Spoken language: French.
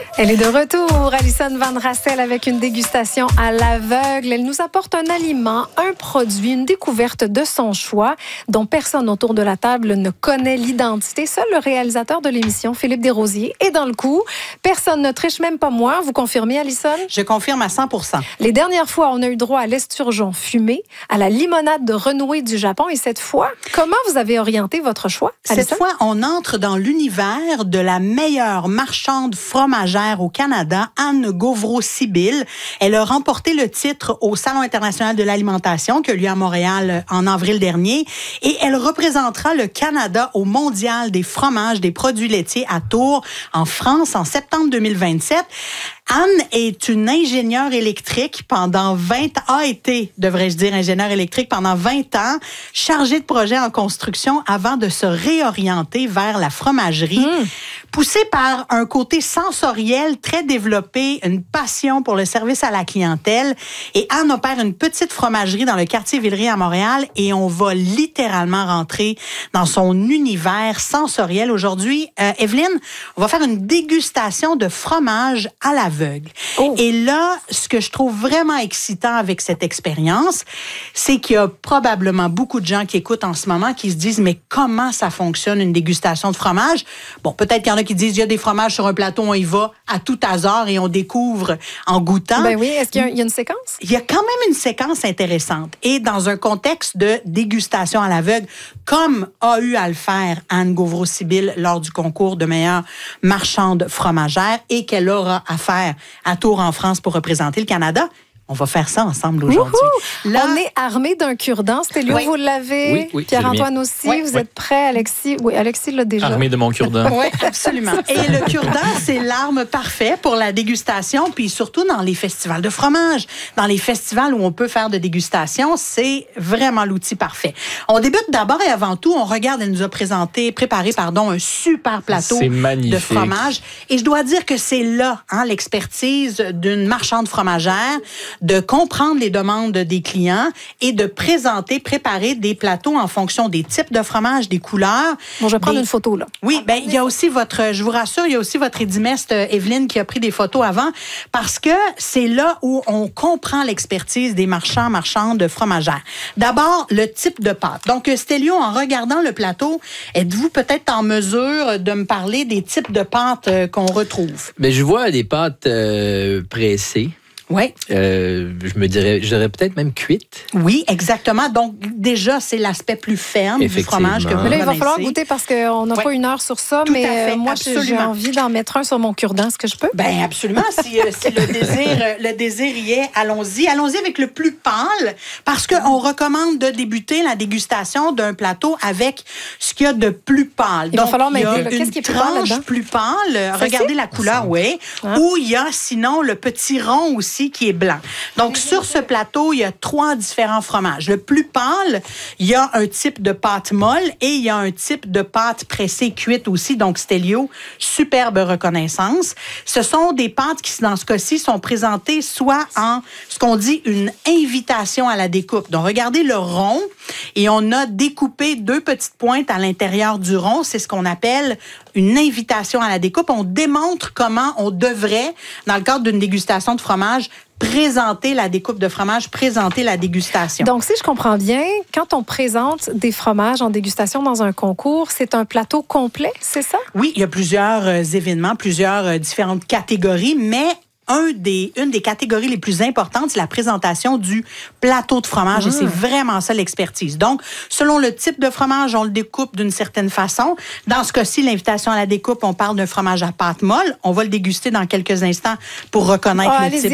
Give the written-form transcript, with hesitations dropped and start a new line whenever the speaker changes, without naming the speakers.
Elle est de retour, Alison Van Rassel, avec une dégustation à l'aveugle. Elle nous apporte un aliment, un produit, une découverte de son choix dont personne autour de la table ne connaît l'identité. Seul le réalisateur de l'émission, Philippe Desrosiers, est dans le coup. Personne ne triche, même pas moi. Vous confirmez, Alison?
Je confirme à 100%.
Les dernières fois, on a eu droit à l'esturgeon fumé, à la limonade de renouée du Japon. Et cette fois, comment vous avez orienté votre choix, Alison?
Cette fois, on entre dans l'univers de la meilleure marchande fromagère au Canada, Anne Gauvreau-Sibylle. Elle a remporté le titre au Salon international de l'alimentation qui a lieu à Montréal en avril dernier et elle représentera le Canada au Mondial des fromages, des produits laitiers à Tours, en France, en septembre 2027. Anne est une ingénieure électrique a été, devrais-je dire, ingénieure électrique pendant 20 ans, chargée de projet en construction avant de se réorienter vers la fromagerie. Poussée par un côté sensoriel très développé, une passion pour le service à la clientèle. Et Anne opère une petite fromagerie dans le quartier Villeray à Montréal et on va littéralement rentrer dans son univers sensoriel. Aujourd'hui, Evelyne, on va faire une dégustation de fromage à l'aveugle. Oh. Et là, ce que je trouve vraiment excitant avec cette expérience, c'est qu'il y a probablement beaucoup de gens qui écoutent en ce moment qui se disent, mais comment ça fonctionne une dégustation de fromage? Bon, peut-être qu'il y en a qui disent, il y a des fromages sur un plateau, on y va à tout hasard et on découvre en goûtant.
Ben oui, est-ce qu'il y a une séquence?
Il y a quand même une séquence intéressante. Et dans un contexte de dégustation à l'aveugle, comme a eu à le faire Anne Gauvreau-Sibylle lors du concours de meilleure marchande fromagère et qu'elle aura à faire à Tours en France pour représenter le Canada. On va faire ça ensemble aujourd'hui.
Là, on est armé d'un cure-dent. Stélio, oui. Vous l'avez. Oui, Pierre-Antoine aussi. Oui, vous êtes prêt, Alexis? Oui, Alexis l'a déjà.
Armé de mon cure-dent.
Oui, absolument. Et le cure-dent, c'est l'arme parfaite pour la dégustation, puis surtout dans les festivals de fromage. Dans les festivals où on peut faire de dégustation, c'est vraiment l'outil parfait. On débute d'abord et avant tout, elle nous a préparé un super plateau de fromage. Et je dois dire que c'est là, l'expertise d'une marchande fromagère, de comprendre les demandes des clients et de préparer des plateaux en fonction des types de fromage, des couleurs.
Bon, je vais prendre une photo, là.
Oui, il y a aussi je vous rassure, il y a aussi votre édimestre, Evelyne, qui a pris des photos avant, parce que c'est là où on comprend l'expertise des marchandes fromagères. D'abord, le type de pâte. Donc, Stélio, en regardant le plateau, êtes-vous peut-être en mesure de me parler des types de pâtes qu'on retrouve?
Bien, je vois des pâtes pressées.
Oui.
Je dirais peut-être même cuite.
Oui, exactement. Donc, déjà, c'est l'aspect plus ferme du fromage que vous
Mais là, il va falloir goûter parce qu'on n'a pas une heure sur ça.
Tout
mais moi, j'ai envie d'en mettre un sur mon cure-dent. Est-ce que je peux?
Bien, absolument. Si le désir y est, allons-y. Allons-y avec le plus pâle parce qu'on recommande de débuter la dégustation d'un plateau avec ce qu'il y a de plus pâle.
Il va falloir m'aider.
Qu'est-ce qui est plus pâle? Regardez la couleur, oui. Ou il y a sinon le petit rond aussi qui est blanc. Donc, sur ce plateau, il y a 3 différents fromages. Le plus pâle, il y a un type de pâte molle et il y a un type de pâte pressée cuite aussi. Donc, Stélio, superbe reconnaissance. Ce sont des pâtes qui, dans ce cas-ci, sont présentées soit en ce qu'on dit une invitation à la découpe. Donc, regardez le rond et on a découpé 2 petites pointes à l'intérieur du rond. C'est ce qu'on appelle une invitation à la découpe. On démontre comment on devrait, dans le cadre d'une dégustation de fromage, présenter la découpe de fromage, présenter la dégustation.
Donc, si je comprends bien, quand on présente des fromages en dégustation dans un concours, c'est un plateau complet, c'est ça?
Oui, il y a plusieurs événements, plusieurs différentes catégories, mais une des catégories les plus importantes, c'est la présentation du plateau de fromage et c'est vraiment ça l'expertise. Donc, selon le type de fromage, on le découpe d'une certaine façon. Dans ce cas-ci, l'invitation à la découpe, on parle d'un fromage à pâte molle. On va le déguster dans quelques instants pour reconnaître le type